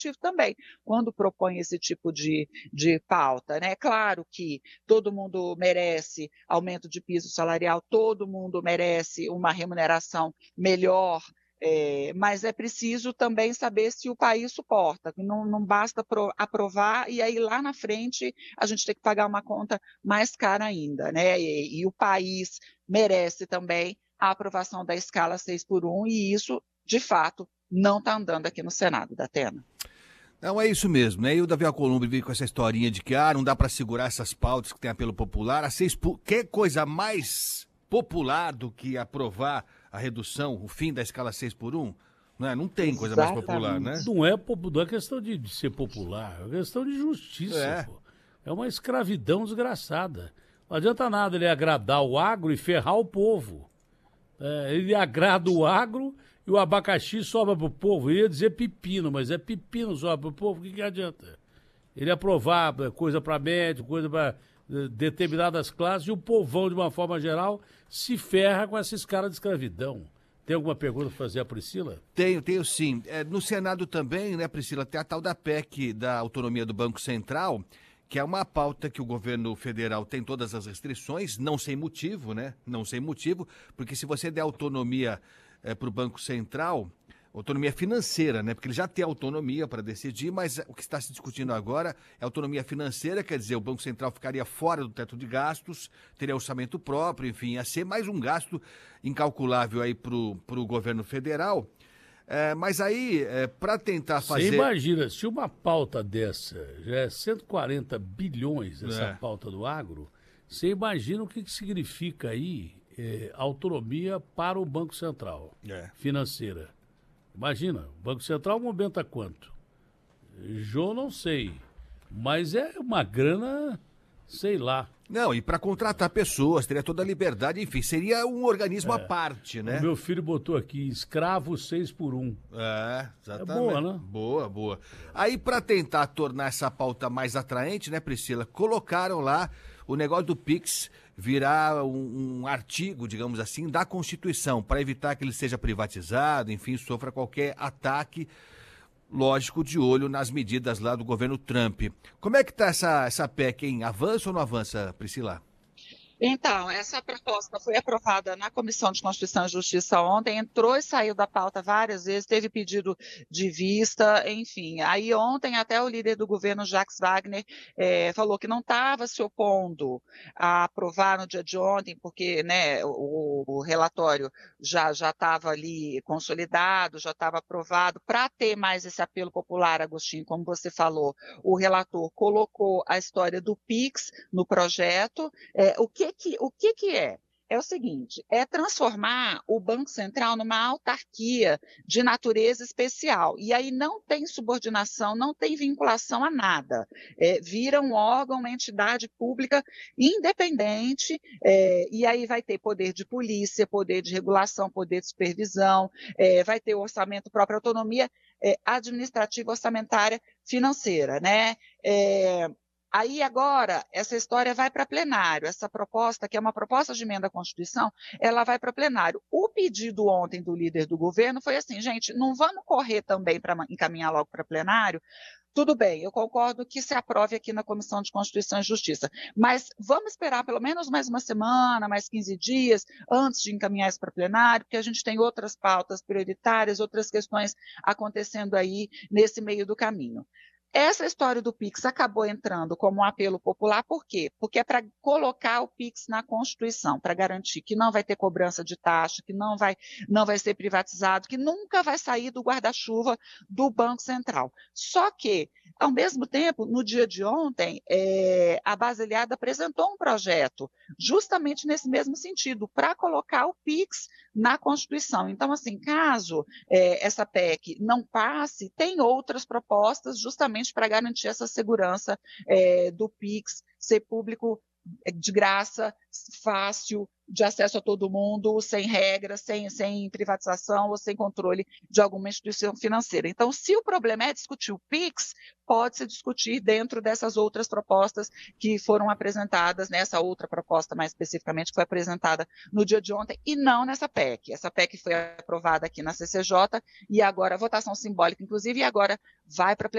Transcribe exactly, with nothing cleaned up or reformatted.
também, quando propõe esse tipo de, de pauta, né? Claro que todo mundo merece aumento de piso salarial, todo mundo merece uma remuneração melhor, é, mas é preciso também saber se o país suporta, não, não basta pro, aprovar e aí lá na frente a gente tem que pagar uma conta mais cara ainda, né? E, e o país merece também a aprovação da escala seis por um e isso, de fato, não está andando aqui no Senado, Datena. Não, é isso mesmo, né? E o Davi Alcolumbre veio com essa historinha de que ah, não dá para segurar essas pautas que tem apelo popular. A seis, que coisa mais popular do que aprovar a redução, o fim da escala seis por um? Não, é? Não tem coisa mais popular, né? Não é, não é questão de, de ser popular, é questão de justiça, é. pô. É uma escravidão desgraçada. Não adianta nada ele agradar o agro e ferrar o povo. É, ele agrada o agro e o abacaxi sobra para o povo. Eu ia dizer pepino, mas é pepino sobra para o povo, o que, que adianta? Ele aprovar coisa para médico, coisa para determinadas classes, e o povão, de uma forma geral, se ferra com essa escala de escravidão. Tem alguma pergunta para fazer a Priscila? Tenho, tenho sim. É, no Senado também, né, Priscila, tem a tal da P E C da autonomia do Banco Central, que é uma pauta que o governo federal tem todas as restrições, não sem motivo, né? Não sem motivo, porque se você der autonomia é, para o Banco Central, autonomia financeira, né? Porque ele já tem autonomia para decidir, mas o que está se discutindo agora é autonomia financeira, quer dizer, o Banco Central ficaria fora do teto de gastos, teria orçamento próprio, enfim, ia ser mais um gasto incalculável aí para o governo federal. É, mas aí, é, para tentar fazer... Você imagina, se uma pauta dessa já é cento e quarenta bilhões, essa É. pauta do agro, você imagina o que, que significa aí é, autonomia para o Banco Central É. financeira. Imagina, o Banco Central aumenta quanto? Eu não sei, mas é uma grana, sei lá. Não, e para contratar pessoas, teria toda a liberdade, enfim, seria um organismo é. à parte, né? O meu filho botou aqui, escravo seis por um. É, exatamente. É boa, né? Boa, boa. Aí, para tentar tornar essa pauta mais atraente, né, Priscila, colocaram lá o negócio do Pix virar um, um artigo, digamos assim, da Constituição, para evitar que ele seja privatizado, enfim, sofra qualquer ataque. Lógico, de olho nas medidas lá do governo Trump. Como é que está essa, essa P E C, hein? Avança ou não avança, Priscila? Então, essa proposta foi aprovada na Comissão de Constituição e Justiça ontem, entrou e saiu da pauta várias vezes, teve pedido de vista, enfim. Aí ontem até o líder do governo, Jacques Wagner, eh, falou que não estava se opondo a aprovar no dia de ontem, porque né, o, o relatório já já estava ali consolidado, já estava aprovado. Para ter mais esse apelo popular, Agostinho, como você falou, o relator colocou a história do Pix no projeto. Eh, o que Que, o que, que é? É o seguinte, é transformar o Banco Central numa autarquia de natureza especial. E aí não tem subordinação, não tem vinculação a nada. É, vira um órgão, uma entidade pública independente, é, e aí vai ter poder de polícia, poder de regulação, poder de supervisão, é, vai ter orçamento próprio, autonomia é, administrativa, orçamentária, financeira, né? É, Aí agora, essa história vai para plenário, essa proposta, que é uma proposta de emenda à Constituição, ela vai para plenário. O pedido ontem do líder do governo foi assim, gente, não vamos correr também para encaminhar logo para plenário? Tudo bem, eu concordo que se aprove aqui na Comissão de Constituição e Justiça, mas vamos esperar pelo menos mais uma semana, mais quinze dias, antes de encaminhar isso para plenário, porque a gente tem outras pautas prioritárias, outras questões acontecendo aí nesse meio do caminho. Essa história do Pix acabou entrando como um apelo popular, por quê? Porque é para colocar o Pix na Constituição, para garantir que não vai ter cobrança de taxa, que não vai, não vai ser privatizado, que nunca vai sair do guarda-chuva do Banco Central. Só que, ao mesmo tempo, no dia de ontem, é, a Basiliada apresentou um projeto justamente nesse mesmo sentido, para colocar o Pix na Constituição. Então, assim, caso é, essa P E C não passe, tem outras propostas justamente para garantir essa segurança é, do Pix ser público de graça, fácil, de acesso a todo mundo, sem regras, sem, sem privatização ou sem controle de alguma instituição financeira. Então, se o problema é discutir o Pix, pode-se discutir dentro dessas outras propostas que foram apresentadas, nessa outra proposta mais especificamente, que foi apresentada no dia de ontem, e não nessa P E C. Essa P E C foi aprovada aqui na C C J, e agora, votação simbólica, inclusive, e agora vai para